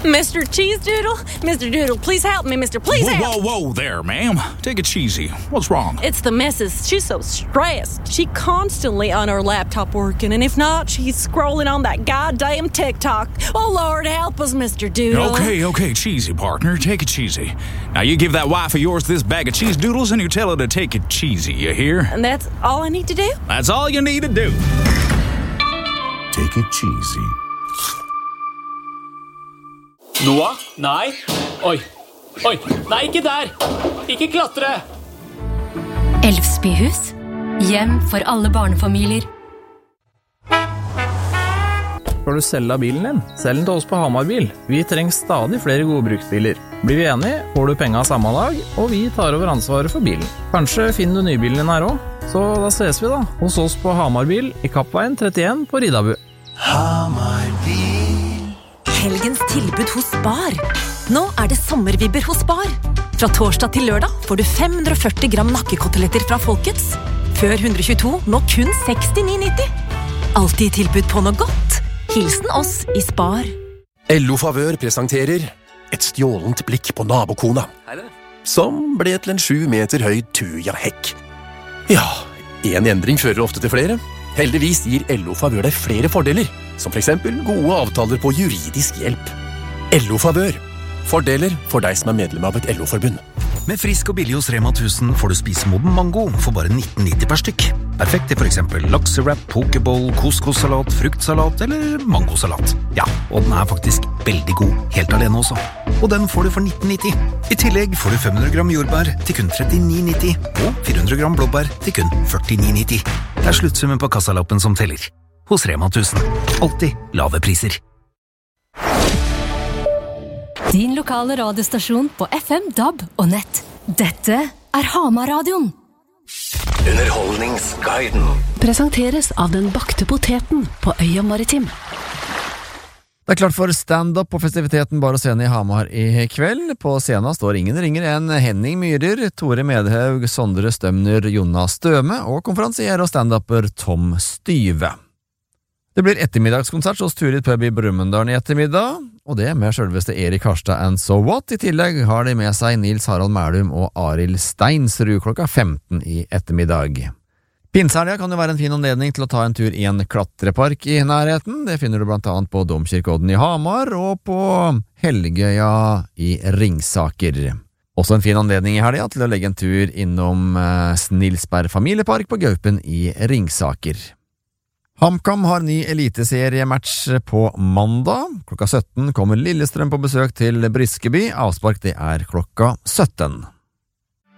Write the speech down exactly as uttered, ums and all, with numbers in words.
Mister Cheese Doodle? Mister Doodle, please help me, Mister Please whoa, help! Whoa, whoa there, ma'am. Take it cheesy. What's wrong? It's the missus. She's so stressed. She constantly on her laptop working, and if not, she's scrolling on that goddamn TikTok. Oh, Lord, help us, Mister Doodle. Okay, okay, cheesy, partner. Take it cheesy. Now, you give that wife of yours this bag of cheese doodles, and you tell her to take it cheesy, you hear? And that's all I need to do? That's all you need to do. Take it cheesy. Noah? Nei. Oi. Oi. Nei, ikke der. Ikke klatre. Elfsbyhus. Hjem for alle barnefamilier. Skal du selge bilen din? Selg den til oss på Hamar Bil. Vi trenger stadig flere gode bruksbiler. Blir vi enige, får du penga samme dag, og vi tar over ansvaret for bilen. Kanskje finner du nybilen din her også? Så da ses vi da, hos oss på Hamar Bil i Kappveien trettien på Ridabu. Hamar Bil. Helgens tilbud hos Spar. Nå er det sommervibber hos Spar. Fra torsdag til lørdag får du fem hundre og førti gram nakkekoteletter fra Folkets. Før ett hundre og tjueto, nå kun sekstini nitti. Alltid tilbud på noe godt. Hilsen oss i Spar. L O Favør presenterer et stjålent blikk på nabokona, som ble til en sju meter høy tuja-hekk. Ja, en endring fører ofte til flere. Heldigvis gir L O Favør deg flere fordeler, som for eksempel gode avtaler på juridisk hjelp. L O Favør. Fordeler for deg som er medlem av et L O-forbund. Med frisk og billig hos Rema tusen får du spise moden mango for bare nitten nitti per stykk. Perfekt til for eksempel laksewrap, pokeball, couscous-salat, fruktsalat eller mangosalat. Ja, og den er faktisk veldig god, helt alene også. Og den får du for nitten nitti. I tillegg får du fem hundre gram jordbær til kun trettini nitti, og fire hundre gram blåbær til kun førtini nitti. Det er sluttsummen på kassalappen som teller. Hos Rema tusen. Alltid lave priser. Din lokale radiostasjon på F M, D A B og nett. Dette er Hamar-radioen. Underholdningsguiden. Presenteres av den bakte poteten på Øya Maritim. Det er klart for stand-up på festiviteten Bar og Scene i Hamar i kveld. På scenen står ingen ringer enn Henning Myhrer, Tore Medhaug, Sondre Stømner, Jonas Støme og konferansier og stand-upper Tom Styve. Det blir ettermiddagskonsert hos Turid Pub i Brumunddal i ettermiddag, og det med selveste Erik Harstad and So What. I tillegg har de med seg Nils Harald Mælum og Arild Steinsrud klokka femten i ettermiddag. Pinsehelga kan jo være en fin anledning til å ta en tur i en klatrepark i nærheten. Det finner du blant annet på Domkirkeodden i Hamar og på Helgøya i Ringsaker. Også en fin anledning i helga til å legge en tur innom Snilsberg familiepark på Gaupen i Ringsaker. HamKam har ny eliteseriematch på mandag. Klokka sytten kommer Lillestrøm på besøk til Briskeby. Avspark det er klokka sytten.